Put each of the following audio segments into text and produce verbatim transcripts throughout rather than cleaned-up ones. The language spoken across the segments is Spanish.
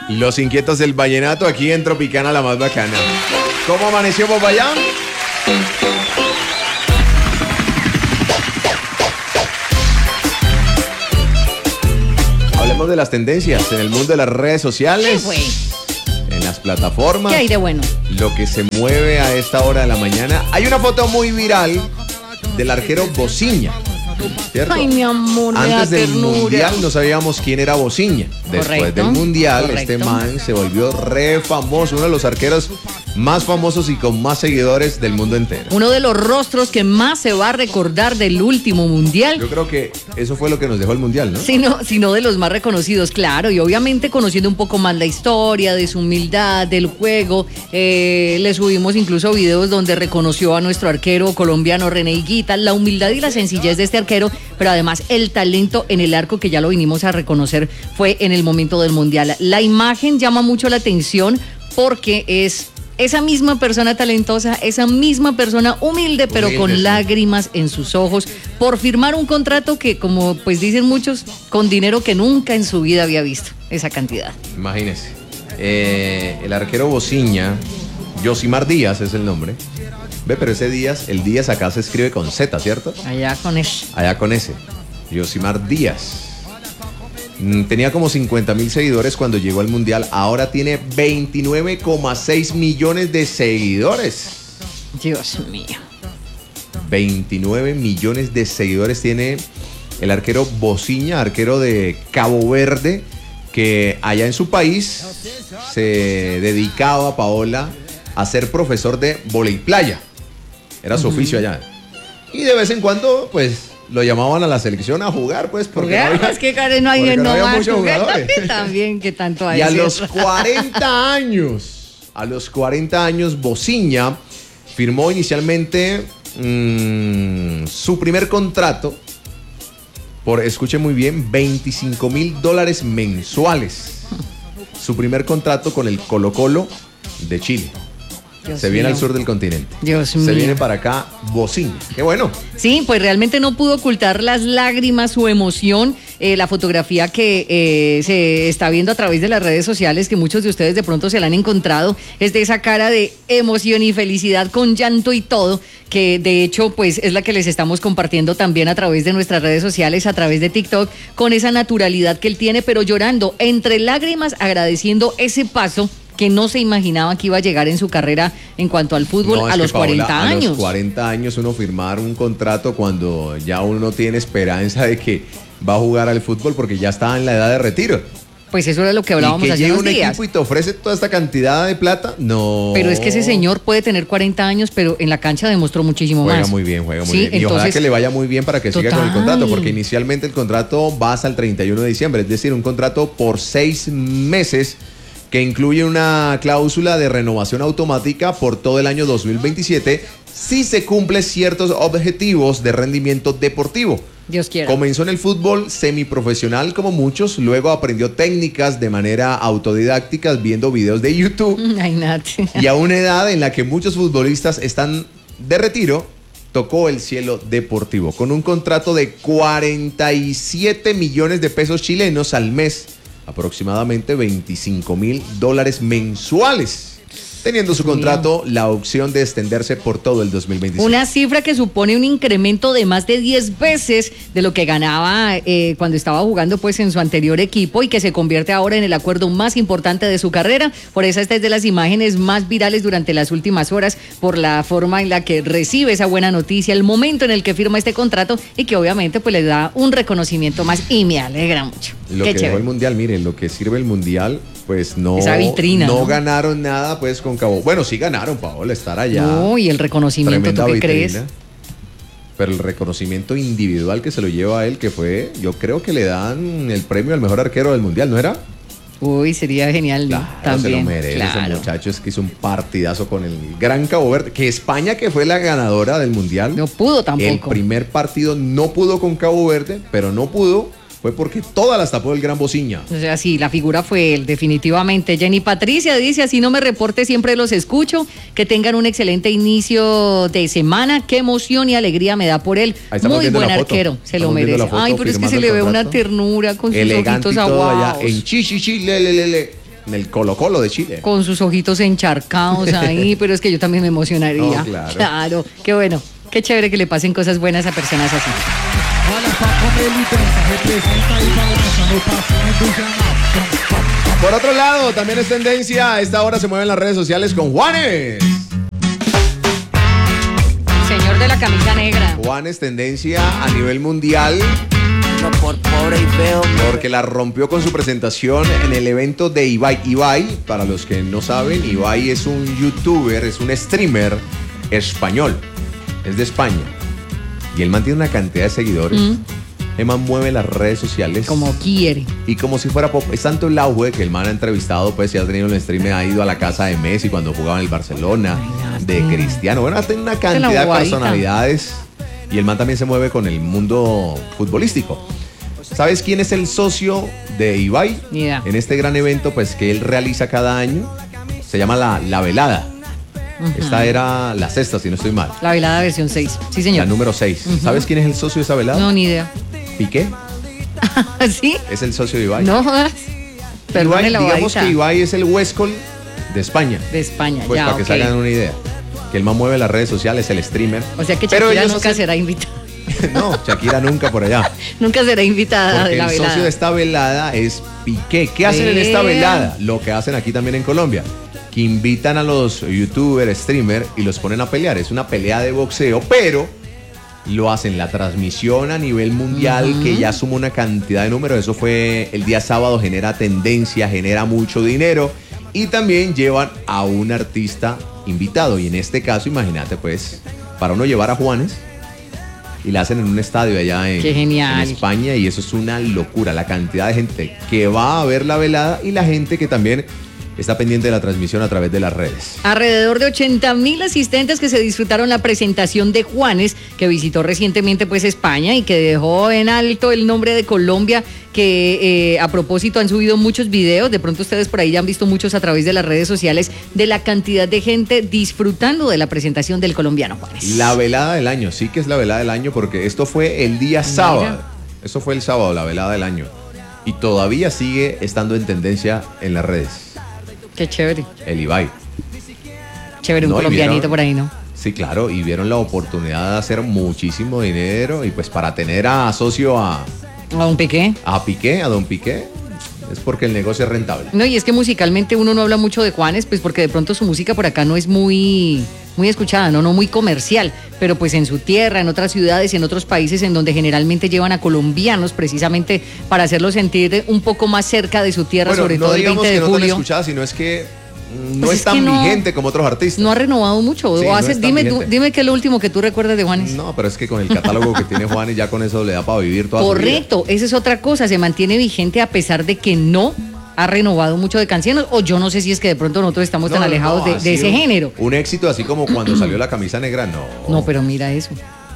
Los inquietos del vallenato aquí en Tropicana, la más bacana. ¿Cómo amaneció Popayán? Hablemos de las tendencias en el mundo de las redes sociales. ¿Qué, güey? En las plataformas. ¿Qué hay de bueno? Lo que se mueve a esta hora de la mañana. Hay una foto muy viral del arquero Bociña, ¿cierto? Ay, mi amor, antes del ternura. mundial no sabíamos quién era Bociña. Después Correcto, del mundial, correcto. este man se volvió re famoso, uno de los arqueros más famosos y con más seguidores del mundo entero. Uno de los rostros que más se va a recordar del último mundial. Yo creo que eso fue lo que nos dejó el mundial, ¿no? Sino, sino de los más reconocidos, claro, y obviamente conociendo un poco más la historia, de su humildad, del juego. Eh, le subimos incluso videos donde reconoció a nuestro arquero colombiano René Higuita, la humildad y la sencillez de este arquero, pero además el talento en el arco, que ya lo vinimos a reconocer, fue en el momento del mundial. La imagen llama mucho la atención porque es esa misma persona talentosa, esa misma persona humilde, pero Humilde, con sí. lágrimas en sus ojos, por firmar un contrato que, como pues dicen muchos, con dinero que nunca en su vida había visto, esa cantidad. Imagínese. Eh, el arquero Bociña, Yosimar Díaz es el nombre. Ve, pero ese Díaz, el Díaz acá se escribe con Z, ¿cierto? Allá con él. Allá con ese. Yosimar Díaz. Mm, Tenía como cincuenta mil seguidores cuando llegó al mundial. Ahora tiene veintinueve coma seis millones de seguidores. Dios mío. veintinueve millones de seguidores tiene el arquero Bociña, arquero de Cabo Verde, que allá en su país se dedicaba, Paola, a ser profesor de vóley playa. Era su oficio allá. Y de vez en cuando, pues, lo llamaban a la selección a jugar, pues, porque Porque no había, es que Karen no hay porque no no había va a muchos jugar jugadores. también, también, que tanto hay. Y a ¿cierto? los cuarenta años, a los cuarenta años, Bociña firmó inicialmente mmm, su primer contrato por, escuche muy bien, veinticinco mil dólares mensuales. Su primer contrato con el Colo-Colo de Chile. Dios Se viene mío. al sur del continente. Dios Se mío. viene para acá Bociña. Qué bueno. Sí, pues realmente no pudo ocultar las lágrimas, su emoción, eh, la fotografía que eh, se está viendo a través de las redes sociales, que muchos de ustedes de pronto se la han encontrado, es de esa cara de emoción y felicidad con llanto y todo, que de hecho pues es la que les estamos compartiendo también a través de nuestras redes sociales, a través de TikTok, con esa naturalidad que él tiene, pero llorando, entre lágrimas, agradeciendo ese paso que no se imaginaba que iba a llegar en su carrera en cuanto al fútbol No, es a que, los Paola, cuarenta A años. los cuarenta años uno firmar un contrato cuando ya uno tiene esperanza de que va a jugar al fútbol porque ya está en la edad de retiro. Pues eso era lo que Y hablábamos que hace llegue unos un días. equipo y te ofrece toda esta cantidad de plata, no. Pero es que ese señor puede tener cuarenta años, pero en la cancha demostró muchísimo Juega más. muy bien, juega muy Sí, bien. Y ojalá entonces- que le vaya muy bien para que siga con el Total. contrato, porque inicialmente el contrato va hasta el treinta y uno de diciembre, es decir, un contrato por seis meses que incluye una cláusula de renovación automática por todo el año dos mil veintisiete si se cumplen ciertos objetivos de rendimiento deportivo. Dios quiera. Comenzó en el fútbol semiprofesional como muchos, luego aprendió técnicas de manera autodidáctica viendo videos de YouTube. Ay, Nat. Y a una edad en la que muchos futbolistas están de retiro, tocó el cielo deportivo con un contrato de cuarenta y siete millones de pesos chilenos al mes, aproximadamente veinticinco mil dólares mensuales, teniendo su contrato la opción de extenderse por todo el dos mil veinticinco. Una cifra que supone un incremento de más de diez veces de lo que ganaba eh, cuando estaba jugando pues en su anterior equipo y que se convierte ahora en el acuerdo más importante de su carrera. Por eso esta es de las imágenes más virales durante las últimas horas, por la forma en la que recibe esa buena noticia, el momento en el que firma este contrato y que obviamente pues le da un reconocimiento más y me alegra mucho. Lo Qué que chévere. dejó el mundial, miren, lo que sirve el mundial, pues no, Esa vitrina, no ¿no? ganaron nada pues con Cabo. Bueno, sí ganaron, Paola, estar allá. No, y el reconocimiento, Tremenda ¿tú qué vitrina. crees? Pero el reconocimiento individual que se lo lleva a él, que fue, yo creo que le dan el premio al mejor arquero del mundial, ¿no era? Uy, sería genial. Claro, también. se lo merece ese Claro. muchacho, es que hizo un partidazo con el gran Cabo Verde, que España, que fue la ganadora del mundial, No pudo el tampoco. primer partido no pudo con Cabo Verde, pero no pudo fue porque todas las tapó el gran Bociña. O sea, sí, la figura fue él, definitivamente. Jenny Patricia dice, así no me reporte, siempre los escucho. Que tengan un excelente inicio de semana. Qué emoción y alegría me da por él. Ahí estamos Muy viendo buen la foto. arquero, se lo Estamos viendo merece. la foto, Ay, pero es que firmando se le el ve una contrato. ternura con sus Elegante y ojitos todo allá aguados. en Chichichi, le, le, le, le. en el Colo Colo de Chile. Con sus ojitos encharcados ahí, pero es que yo también me emocionaría. No, claro. Claro, qué bueno, qué chévere que le pasen cosas buenas a personas así. Por otro lado, también es tendencia, a esta hora se mueven las redes sociales con Juanes. Señor de la camisa negra. Juanes tendencia a nivel mundial Por pobre y feo. porque la rompió con su presentación en el evento de Ibai. Ibai, para los que no saben, Ibai es un youtuber, es un streamer español, es de España. Y él mantiene una cantidad de seguidores. Mm. El man mueve las redes sociales. Como quiere. Y como si fuera pop. Es tanto el auge que el man ha entrevistado, pues, y ha tenido un stream, ha ido a la casa de Messi cuando jugaba en el Barcelona, Imagínate. de Cristiano. Bueno, ha tenido una la cantidad de guaita. personalidades. Y el man también se mueve con el mundo futbolístico. ¿Sabes quién es el socio de Ibai? Ni idea. En este gran evento, pues, que él realiza cada año. Se llama La, la Velada. Esta era la sexta, si no estoy mal. La velada versión seis. Sí, La señor. número seis. ¿Sabes quién es el socio de esa velada? No, ni idea. Piqué. ¿Sí? Es el socio de Ibai. No jodas. Perdone Ibai, la digamos bobadita. que Ibai es el Huescol de España. De España, Pues ya, para que ok. se hagan una idea. Que el man mueve las redes sociales, el streamer. O sea que Pero Shakira ellos nunca hacen- será invitada. No, Shakira nunca por allá. Nunca será invitada Porque de la el velada. socio de esta velada es Piqué. ¿Qué hacen en esta Vea. velada? Lo que hacen aquí también en Colombia. Que invitan a los youtubers, streamers y los ponen a pelear. Es una pelea de boxeo, pero lo hacen la transmisión a nivel mundial, que ya suma una cantidad de números. Eso fue el día sábado, genera tendencia, genera mucho dinero. Y también llevan a un artista invitado. Y en este caso, imagínate, pues, para uno llevar a Juanes y la hacen en un estadio allá en, Qué genial. en España. Y eso es una locura, la cantidad de gente que va a ver la velada y la gente que también está pendiente de la transmisión a través de las redes. Alrededor de ochenta mil asistentes que se disfrutaron la presentación de Juanes, que visitó recientemente pues España y que dejó en alto el nombre de Colombia, que eh, a propósito han subido muchos videos, de pronto ustedes por ahí ya han visto muchos a través de las redes sociales, de la cantidad de gente disfrutando de la presentación del colombiano Juanes. La velada del año, sí que es la velada del año porque esto fue el día sábado. Eso fue el sábado, la velada del año. Y todavía sigue estando en tendencia en las redes. Qué chévere, El Ibai. chévere, un No, y colombianito vieron- por ahí, ¿no? Sí, claro, y vieron la oportunidad de hacer muchísimo dinero y pues para tener a socio a, A un Piqué. a Piqué, a Don Piqué, es porque el negocio es rentable. No, y es que musicalmente uno no habla mucho de Juanes, pues porque de pronto su música por acá no es muy, muy escuchada, no, no muy comercial, pero pues en su tierra, en otras ciudades y en otros países en donde generalmente llevan a colombianos precisamente para hacerlos sentir un poco más cerca de su tierra, Bueno, sobre no todo el digamos veinte que de no tan julio. escuchada, sino es que mm, no Pues es, es tan que no- vigente como otros artistas. No ha renovado mucho. Sí, o no hace- es tan dime, tú- vigente. dime qué es lo último que tú recuerdas de Juanes. No, pero es que con el catálogo que tiene Juanes ya con eso le da para vivir toda su vida. Correcto, esa es otra cosa, se mantiene vigente a pesar de que no ha renovado mucho de canciones, o yo no sé si es que de pronto nosotros estamos No, tan no, alejados no, de, ha de ese sido género. Un éxito así como cuando salió la camisa negra, no. No, pero mira eso.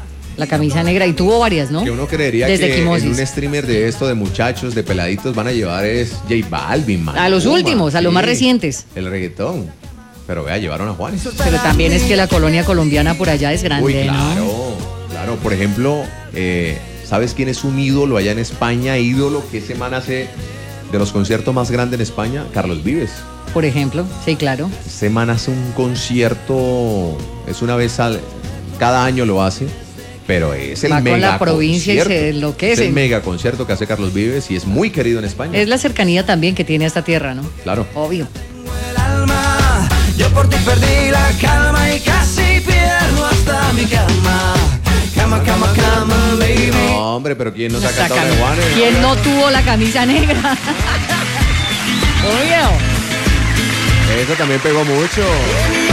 La camisa negra, y tuvo varias, ¿no? Que uno creería Desde que Quimosis. en un streamer de esto, de muchachos, de peladitos, van a llevar es J Balvin, man. A los últimos, a los más recientes. El reggaetón. Pero vea, llevaron a Juanes. Pero también es que la colonia colombiana por allá es grande, Uy, ¿no? claro, claro. Por ejemplo, eh, ¿sabes quién es un ídolo allá en España? Ídolo que ese man hace de los conciertos más grandes en España, Carlos Vives. Por ejemplo, sí, claro. Ese man hace un concierto, es una vez al, cada año lo hace, pero es el Va con mega la provincia y se concierto. enloquece. Es el mega concierto que hace Carlos Vives y es muy querido en España. Es la cercanía también que tiene a esta tierra, ¿no? Claro. Obvio. El alma, yo por ti perdí la calma y casi pierdo hasta mi cama. Cama, cama, cama, baby. No, hombre, pero ¿quién no Esa saca cantado de cami- Juanes? ¿Quién no tuvo la camisa negra? Obvio. Eso también pegó mucho.